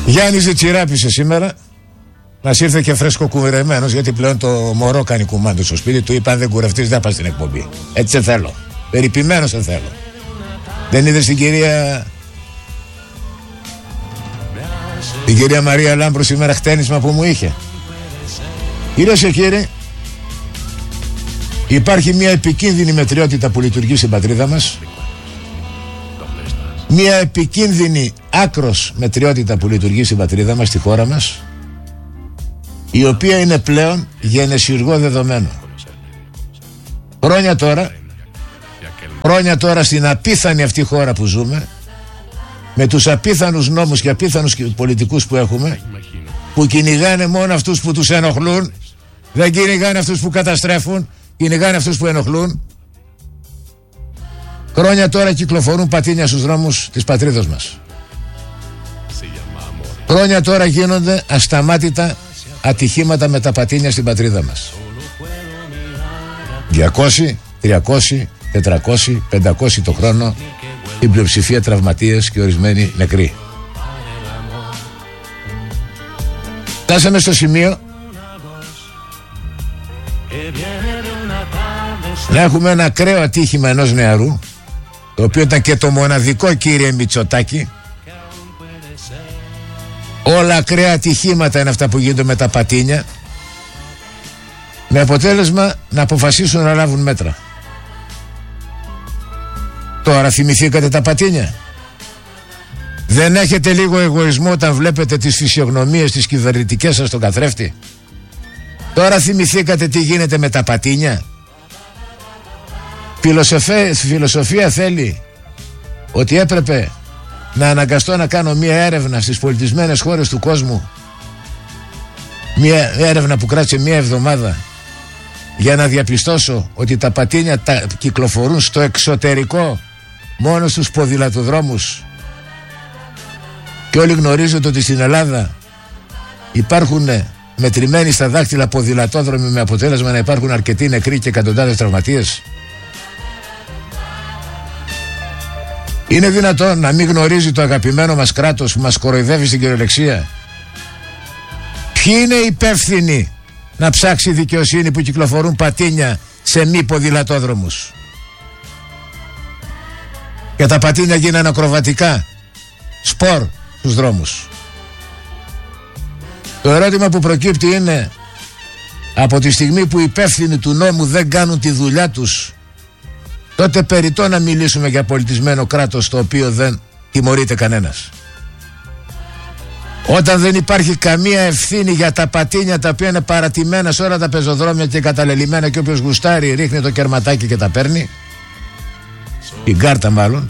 Γιάννης Ζητσιράπησε σήμερα. Μας ήρθε και φρεσκοκουρεμένος, γιατί πλέον το μωρό κάνει κουμάντο στο σπίτι του. Είπα: αν δεν κουρευτείς, δεν πας στην εκπομπή. Έτσι σε θέλω. Περιποιημένος σε θέλω. Δεν είδες την κυρία Μαρία Λάμπρου σήμερα χτένισμα που μου είχε? Κυρίες και κύριοι, υπάρχει μια επικίνδυνη μετριότητα που λειτουργεί στην πατρίδα μας. Μια επικίνδυνη άκρος μετριότητα που λειτουργεί στην πατρίδα μας, στη χώρα μας, η οποία είναι πλέον γενεσιουργό δεδομένο. Χρόνια τώρα στην απίθανη αυτή χώρα που ζούμε, με τους απίθανους νόμους και απίθανους πολιτικούς που έχουμε, που κυνηγάνε μόνο αυτούς που τους ενοχλούν, δεν κυνηγάνε αυτούς που καταστρέφουν, κυνηγάνε αυτούς που ενοχλούν. Χρόνια τώρα κυκλοφορούν πατίνια στους δρόμους της πατρίδος μας. Χρόνια τώρα γίνονται ασταμάτητα ατυχήματα με τα πατίνια στην πατρίδα μας. 200, 300, 400, 500 το χρόνο, η πλειοψηφία τραυματίες και ορισμένοι νεκροί. Φτάσαμε στο σημείο να έχουμε ένα ακραίο ατύχημα ενός νεαρού, το οποίο ήταν και το μοναδικό, κύριε Μητσοτάκη. Όλα ακραία ατυχήματα είναι αυτά που γίνονται με τα πατίνια, με αποτέλεσμα να αποφασίσουν να λάβουν μέτρα. Τώρα θυμηθήκατε τα πατίνια? Δεν έχετε λίγο εγωισμό όταν βλέπετε τις φυσιογνωμίες τις κυβερνητικές σας στον καθρέφτη? Τώρα θυμηθήκατε τι γίνεται με τα πατίνια? Φιλοσοφία θέλει ότι έπρεπε να αναγκαστώ να κάνω μια έρευνα στις πολιτισμένες χώρες του κόσμου, μια έρευνα που κράτησε μια εβδομάδα, για να διαπιστώσω ότι τα πατίνια κυκλοφορούν στο εξωτερικό, μόνο στους ποδηλατοδρόμους, και όλοι γνωρίζετε ότι στην Ελλάδα υπάρχουν μετρημένοι στα δάχτυλα ποδηλατόδρομοι, με αποτέλεσμα να υπάρχουν αρκετοί νεκροί και εκατοντάδες τραυματίες. Είναι δυνατόν να μην γνωρίζει το αγαπημένο μας κράτος που μας κοροϊδεύει στην κυριολεξία ποιοι είναι υπεύθυνοι να ψάξει δικαιοσύνη που κυκλοφορούν πατίνια σε μη ποδηλατόδρομους? Και τα πατίνια γίνανε ακροβατικά σπορ στους δρόμους. Το ερώτημα που προκύπτει είναι, από τη στιγμή που οι υπεύθυνοι του νόμου δεν κάνουν τη δουλειά τους, τότε περιττό να μιλήσουμε για πολιτισμένο κράτος το οποίο δεν τιμωρείται κανένας. Όταν δεν υπάρχει καμία ευθύνη για τα πατίνια τα οποία είναι παρατημένα σε όλα τα πεζοδρόμια και καταλελειμμένα, και όποιος γουστάρει ρίχνει το κερματάκι και τα παίρνει, την κάρτα μάλλον,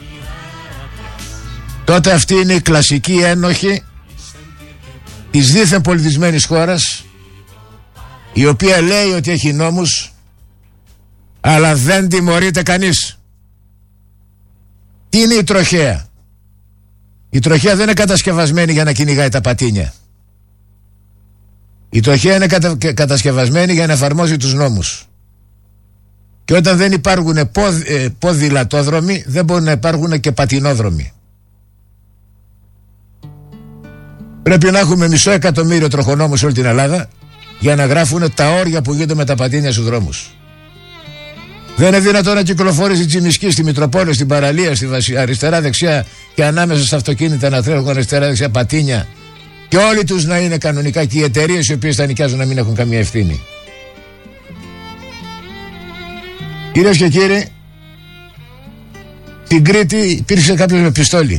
τότε αυτή είναι η κλασική ένοχη της δίθεν πολιτισμένης χώρας, η οποία λέει ότι έχει νόμους αλλά δεν τιμωρείται κανείς. Τι είναι η τροχέα? Η τροχέα δεν είναι κατασκευασμένη για να κυνηγάει τα πατίνια. Η τροχέα είναι κατασκευασμένη για να εφαρμόζει τους νόμους. Και όταν δεν υπάρχουν ποδηλατόδρομοι, δεν μπορούν να υπάρχουν και πατινόδρομοι. Πρέπει να έχουμε 500.000 τροχονόμους σε όλη την Ελλάδα για να γράφουν τα όρια που γίνονται με τα πατίνια στους δρόμους. Δεν είναι δυνατόν να κυκλοφορήσει η Τσιμισκή στη Μητροπόλαιο, στην παραλία, στη αριστερά-δεξιά, και ανάμεσα στα αυτοκίνητα να τρέχουν αριστερά-δεξιά πατίνια, και όλοι τους να είναι κανονικά, και οι εταιρείες οι οποίες τα νοικιάζουν να μην έχουν καμία ευθύνη. Κυρίες και κύριοι, στην Κρήτη υπήρξε κάποιος με πιστόλι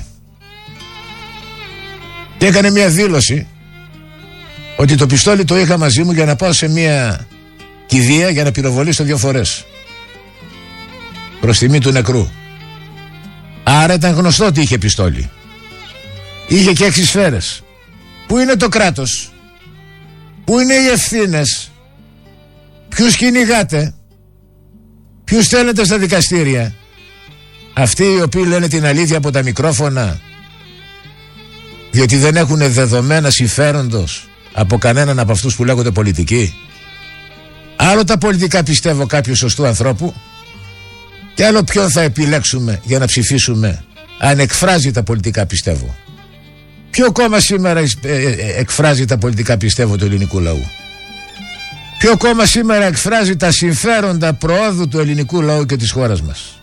και έκανε μια δήλωση ότι το πιστόλι το είχα μαζί μου για να πάω σε μια κηδεία για να πυροβολήσω 2 φορές προς τιμή του νεκρού. Άρα ήταν γνωστό ότι είχε πιστόλι. Είχε και 6 σφαίρες. Πού είναι το κράτος? Πού είναι οι ευθύνες? Ποιους κυνηγάτε? Ποιους στέλνετε στα δικαστήρια? Αυτοί οι οποίοι λένε την αλήθεια από τα μικρόφωνα, διότι δεν έχουν δεδομένα συμφέροντος από κανέναν από αυτούς που λέγονται πολιτικοί. Άλλο τα πολιτικά πιστεύω κάποιου σωστού ανθρώπου, και άλλο ποιον θα επιλέξουμε για να ψηφίσουμε αν εκφράζει τα πολιτικά πιστεύω. Ποιο κόμμα σήμερα εκφράζει τα πολιτικά πιστεύω του ελληνικού λαού? Ποιο κόμμα σήμερα εκφράζει τα συμφέροντα προόδου του ελληνικού λαού και της χώρας μας?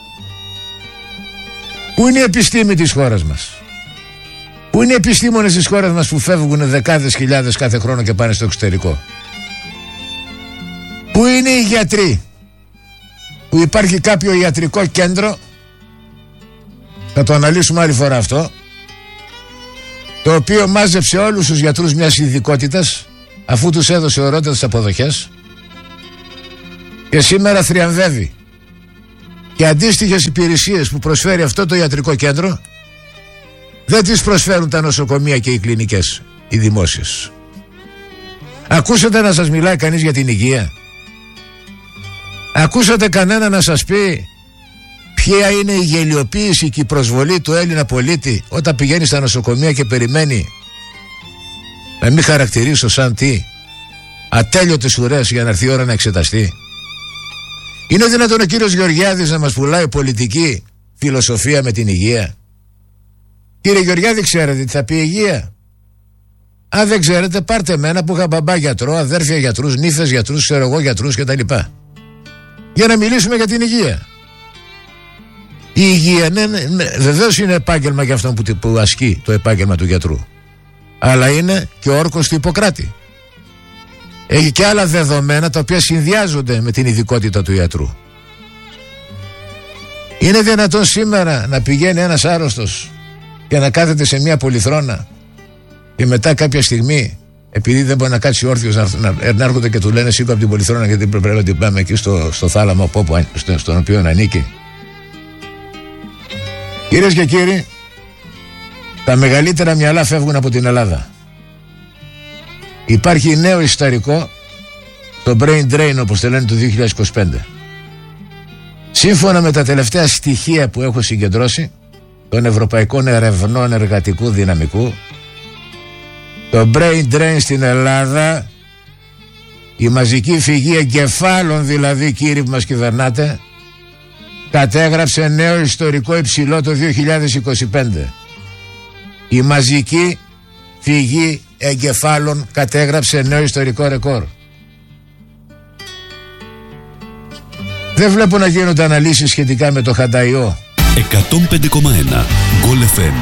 Πού είναι η επιστήμη της χώρας μας? Πού είναι οι επιστήμονες της χώρας μας που φεύγουν δεκάδες χιλιάδες κάθε χρόνο και πάνε στο εξωτερικό? Πού είναι οι γιατροί? Που υπάρχει κάποιο ιατρικό κέντρο, θα το αναλύσουμε άλλη φορά αυτό, το οποίο μάζεψε όλους τους γιατρούς μιας ειδικότητας, αφού τους έδωσε ωραίτατες αποδοχές, και σήμερα θριαμβεύει. Και αντίστοιχες υπηρεσίες που προσφέρει αυτό το ιατρικό κέντρο δεν τις προσφέρουν τα νοσοκομεία και οι κλινικές, οι δημόσιες. Ακούσατε να σας μιλάει κανείς για την υγεία? Ακούσατε κανένα να σας πει ποια είναι η γελιοποίηση και η προσβολή του Έλληνα πολίτη όταν πηγαίνει στα νοσοκομεία και περιμένει, να μην χαρακτηρίσω σαν τι, ατέλειωτες ουρές για να έρθει η ώρα να εξεταστεί? Είναι δυνατόν ο κύριος Γεωργιάδης να μας πουλάει πολιτική φιλοσοφία με την υγεία? Κύριε Γεωργιάδη, ξέρετε τι θα πει υγεία? Αν δεν ξέρετε, πάρτε εμένα που είχα μπαμπά γιατρό, αδέρφια γιατρούς, νύφες γιατρούς, ξέρω εγώ γιατρούς κτλ, για να μιλήσουμε για την υγεία. Η υγεία βεβαίως είναι επάγγελμα για αυτόν που ασκεί το επάγγελμα του γιατρού, αλλά είναι και ο όρκος του Ιπποκράτη. Έχει και άλλα δεδομένα τα οποία συνδυάζονται με την ειδικότητα του ιατρού. Είναι δυνατόν σήμερα να πηγαίνει ένας άρρωστος και να κάθεται σε μια πολυθρόνα και μετά κάποια στιγμή, επειδή δεν μπορεί να κάτσει όρθιος, να έρχονται και του λένε σήκω από την πολυθρόνα γιατί πρέπει να την πάμε εκεί στο θάλαμο στον οποίο ανήκει? Κυρίες και κύριοι, τα μεγαλύτερα μυαλά φεύγουν από την Ελλάδα. Υπάρχει νέο ιστορικό, το brain drain όπως το λένε, του 2025. Σύμφωνα με τα τελευταία στοιχεία που έχω συγκεντρώσει των Ευρωπαϊκών Ερευνών Εργατικού Δυναμικού, το brain drain στην Ελλάδα, η μαζική φυγή εγκεφάλων δηλαδή, κύριοι που μας κυβερνάτε, κατέγραψε νέο ιστορικό υψηλό το 2025. Η μαζική φυγή εγκεφάλων κατέγραψε νέο ιστορικό ρεκόρ. Δεν βλέπω να γίνονται αναλύσεις σχετικά με το Χανταϊό. 105,1 Goal FM.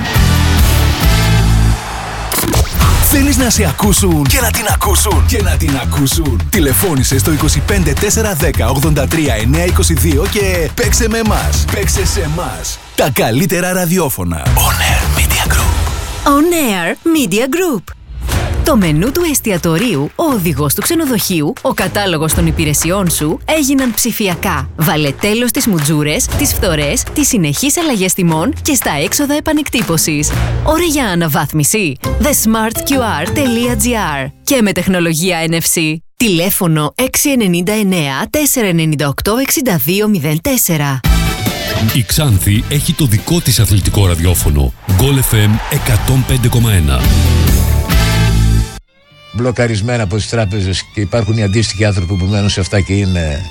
Θέλεις να σε ακούσουν και να την ακούσουν και να την ακούσουν? Τηλεφώνησε στο 25 410 83 922 και παίξε με εμάς. Παίξε σε εμάς. Τα καλύτερα ραδιόφωνα. On Air Media Group. On Air Media Group. Το μενού του εστιατορίου, ο οδηγός του ξενοδοχείου, ο κατάλογος των υπηρεσιών σου έγιναν ψηφιακά. Βάλε τέλος στις μουτζούρες, τις φθορές, τις συνεχείς αλλαγές τιμών και στα έξοδα επανεκτύπωσης. Ώρα για αναβάθμιση. thesmartqr.gr και με τεχνολογία NFC. Τηλέφωνο 699 498 6204. Η Ξάνθη έχει το δικό της αθλητικό ραδιόφωνο. Goal FM 105,1. Μπλοκαρισμένα από τις τράπεζες και υπάρχουν οι αντίστοιχοι άνθρωποι που μένουν σε αυτά και είναι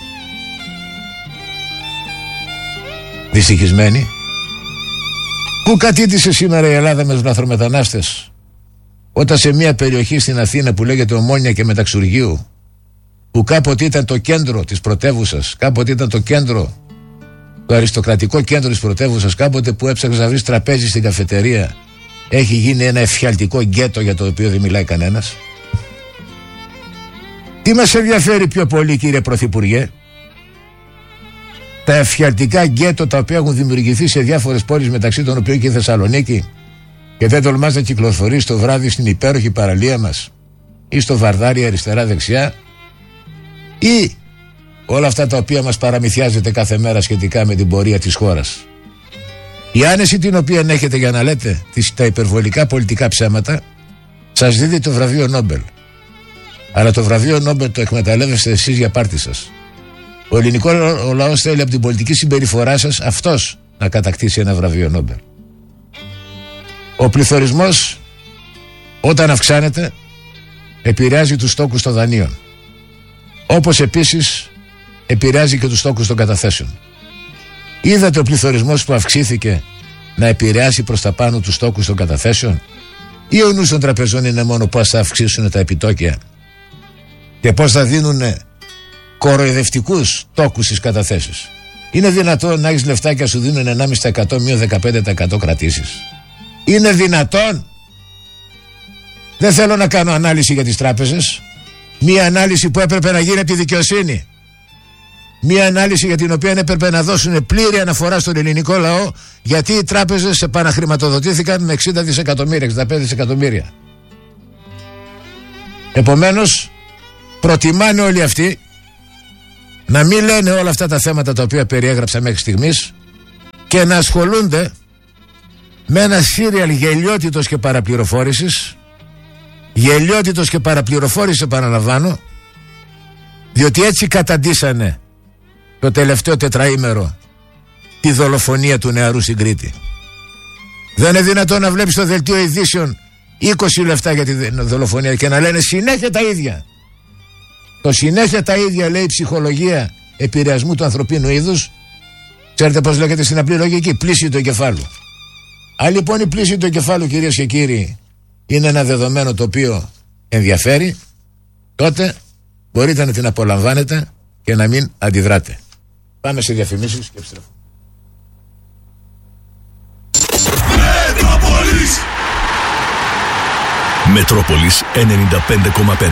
δυστυχισμένοι. Πού κατήτησε σήμερα η Ελλάδα με τους λαθρομετανάστες, όταν σε μια περιοχή στην Αθήνα που λέγεται Ομόνια και Μεταξουργείου, που κάποτε ήταν το κέντρο της πρωτεύουσας, κάποτε ήταν το κέντρο, το αριστοκρατικό κέντρο της πρωτεύουσας, κάποτε που έψαξες να βρεις τραπέζι στην καφετερία, έχει γίνει ένα εφιαλτικό γκέτο για το οποίο δεν μιλάει κανένας? Τι μας ενδιαφέρει πιο πολύ, κύριε Πρωθυπουργέ? Τα εφιαλτικά γκέτο τα οποία έχουν δημιουργηθεί σε διάφορες πόλεις, μεταξύ των οποίων και η Θεσσαλονίκη, και δεν τολμάς να κυκλοφορείς το βράδυ στην υπέροχη παραλία μας ή στο Βαρδάρι αριστερά-δεξιά, ή όλα αυτά τα οποία μας παραμυθιάζετε κάθε μέρα σχετικά με την πορεία της χώρας? Η άνεση την οποία έχετε για να λέτε τα υπερβολικά πολιτικά ψέματα σας δίδει το βραβείο Νόμπελ. Αλλά το βραβείο Νόμπελ το εκμεταλλεύεστε εσείς για πάρτι σας. Ο ελληνικός λαός θέλει από την πολιτική συμπεριφορά σας αυτός να κατακτήσει ένα βραβείο Νόμπελ. Ο πληθωρισμός όταν αυξάνεται επηρεάζει τους στόκους των δανείων, όπως επίσης επηρεάζει και τους στόκους των καταθέσεων. Είδατε ο πληθωρισμός που αυξήθηκε να επηρεάσει προς τα πάνω τους στόκους των καταθέσεων? Ή ο νους των τραπεζών είναι μόνο πώς θα αυξήσουν τα επιτόκια και πώς θα δίνουν κοροϊδευτικούς τόκους στις καταθέσεις? Είναι δυνατόν να έχεις λεφτά και σου δίνουν 1,5% μείον 15% κρατήσεις? Είναι δυνατόν? Δεν θέλω να κάνω ανάλυση για τις τράπεζες. Μία ανάλυση που έπρεπε να γίνει από τη δικαιοσύνη. Μία ανάλυση για την οποία έπρεπε να δώσουν πλήρη αναφορά στον ελληνικό λαό, γιατί οι τράπεζες επαναχρηματοδοτήθηκαν με 60 δισεκατομμύρια, 65 δισεκατομμύρια. Επομένως, προτιμάνε όλοι αυτοί να μην λένε όλα αυτά τα θέματα τα οποία περιέγραψα μέχρι στιγμής και να ασχολούνται με ένα σύριαλ γελιότητος και παραπληροφόρησης. Γελιότητος και παραπληροφόρηση, επαναλαμβάνω, διότι έτσι καταντήσανε το τελευταίο τετραήμερο τη δολοφονία του νεαρού στην Κρήτη. Δεν είναι δυνατόν να βλέπεις το δελτίο ειδήσεων 20 λεπτά για τη δολοφονία και να λένε συνέχεια τα ίδια. Το συνέχεια τα ίδια λέει η ψυχολογία επηρεασμού του ανθρωπίνου είδους. Ξέρετε πώς λέγεται στην απλή λογική? Πλήση του εγκεφάλου. Αν λοιπόν η πλήση του εγκεφάλου, κυρίες και κύριοι, είναι ένα δεδομένο το οποίο ενδιαφέρει, τότε μπορείτε να την απολαμβάνετε και να μην αντιδράτε. Πάμε σε διαφημίσεις και επιστρέφουμε. Μετρόπολης 95,5.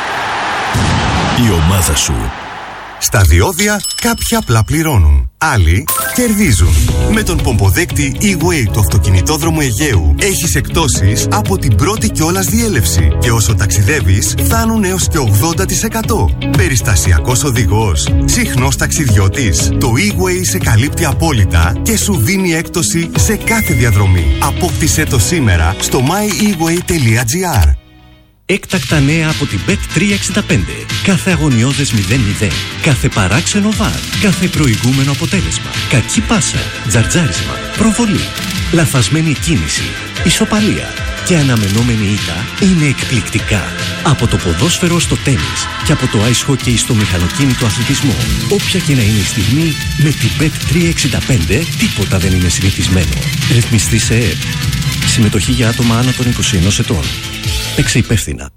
Η ομάδα σου. Στα διόδια κάποιοι απλά πληρώνουν, άλλοι κερδίζουν. Με τον πομποδέκτη E-Way του αυτοκινητόδρομου Αιγαίου έχεις εκπτώσεις από την πρώτη κιόλας διέλευση και όσο ταξιδεύεις φτάνουν έως και 80%. Περιστασιακός οδηγός, συχνός ταξιδιώτης. Το E-Way σε καλύπτει απόλυτα και σου δίνει έκπτωση σε κάθε διαδρομή. Απόκτησέ το σήμερα στο myeWay.gr. Έκτακτα νέα από την Bet365. Κάθε αγωνιώδες 0-0. Κάθε παράξενο βαρ. Κάθε προηγούμενο αποτέλεσμα. Κακή πάσα. Τζαρτζάρισμα. Προβολή. Λαθασμένη κίνηση. Ισοπαλία. Και αναμενόμενη ήττα είναι εκπληκτικά. Από το ποδόσφαιρο στο τένις και από το ice hockey στο μηχανοκίνητο αθλητισμό. Όποια και να είναι η στιγμή, με την Bet365 τίποτα δεν είναι συνηθισμένο. Ρυθμιστή σε ΕΕΠ. Συμμετοχή για άτομα άνω των 21 ετών. Παίξε υπεύθυνα.